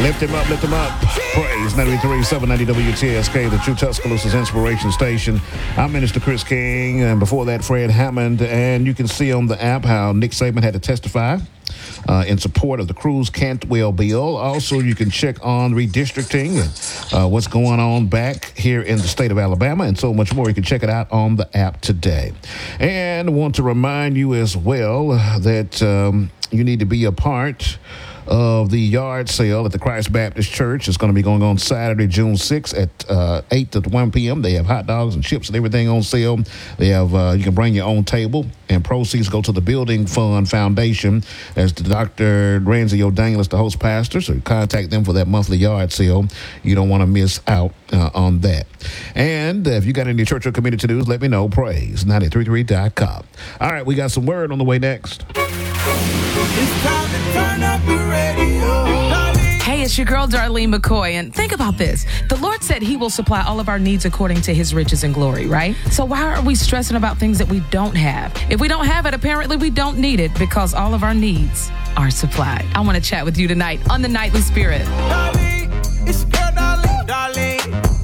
Lift him up, lift him up. Praise 93.790 WTSK, the True Tuscaloosa's inspiration station. I'm Minister Chris King, and before that, Fred Hammond. And you can see on the app how Nick Saban had to testify in support of the Cruz-Cantwell bill. Also, you can check on redistricting and what's going on back here in the state of Alabama and so much more. You can check it out on the app today. And want to remind you as well that you need to be a part of the yard sale at the Christ Baptist Church. It's going to be going on Saturday, June 6th at 8 to 1 p.m. They have hot dogs and chips and everything on sale. They have you can bring your own table, and proceeds go to the Building Fund Foundation. As Dr. Ramsey O'Daniel is the host pastor, so contact them for that monthly yard sale. You don't want to miss out on that. And if you got any church or community news, let me know. Praise 933.com. All right, we got some word on the way next. It's time to turn up the radio. Hey, it's your girl, Darlene McCoy, and think about this. The Lord said he will supply all of our needs according to his riches and glory, right? So why are we stressing about things that we don't have? If we don't have it, apparently we don't need it because all of our needs are supplied. I want to chat with you tonight on The Nightly Spirit. Darlene, it's your girl, Darlene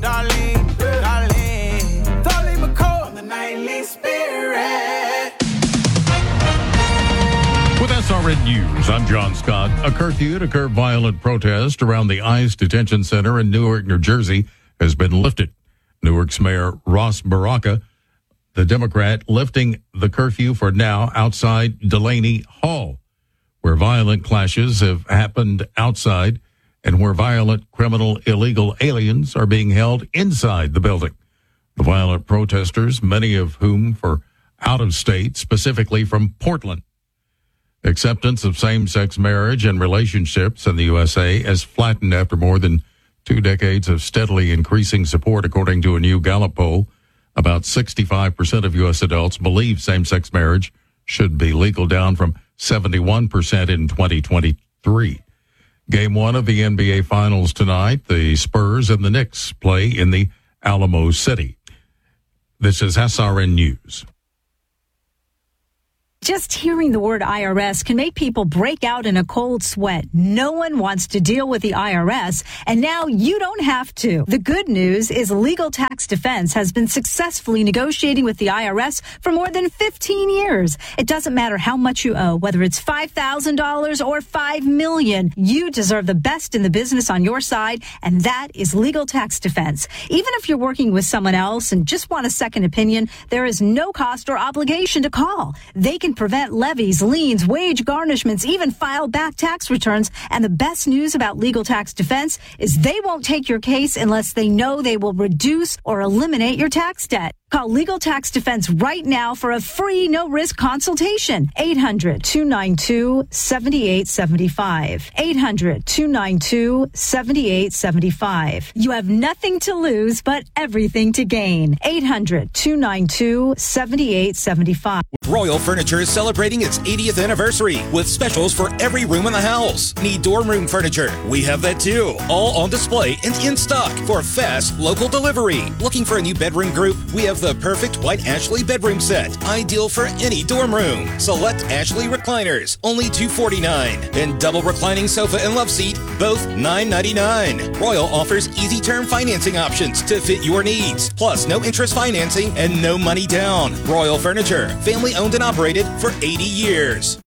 McCoy on The Nightly Spirit. With SRN News, I'm John Scott. A curfew to curb violent protest around the ICE detention center in Newark, New Jersey, has been lifted. Newark's Mayor Ross Baraka, the Democrat, lifting the curfew for now outside Delaney Hall, where violent clashes have happened outside and where violent criminal illegal aliens are being held inside the building. The violent protesters, many of whom for out of state, specifically from Portland. Acceptance of same-sex marriage and relationships in the USA has flattened after more than 2 decades of steadily increasing support, according to a new Gallup poll. About 65% of U.S. adults believe same-sex marriage should be legal, down from 71% in 2023. Game 1 of the NBA Finals tonight, the Spurs and the Knicks play in the Alamo City. This is SRN News. Just hearing the word IRS can make people break out in a cold sweat. No one wants to deal with the IRS, and now you don't have to. The good news is Legal Tax Defense has been successfully negotiating with the IRS for more than 15 years. It doesn't matter how much you owe, whether it's $5,000 or $5 million. You deserve the best in the business on your side, and that is Legal Tax Defense. Even if you're working with someone else and just want a second opinion, there is no cost or obligation to call. They can prevent levies, liens, wage garnishments, even file back tax returns. And the best news about Legal Tax Defense is they won't take your case unless they know they will reduce or eliminate your tax debt. Call Legal Tax Defense right now for a free, no-risk consultation. 800-292-7875. 800-292-7875. You have nothing to lose, but everything to gain. 800-292-7875. Royal Furniture is celebrating its 80th anniversary with specials for every room in the house. Need dorm room furniture? We have that too. All on display and in stock for fast local delivery. Looking for a new bedroom group? We have the perfect white Ashley bedroom set, ideal for any dorm room. Select Ashley recliners, only $249, and double reclining sofa and love seat, both $9.99. Royal offers easy term financing options to fit your needs, plus no interest financing and no money down. Royal Furniture, family owned and operated for 80 years.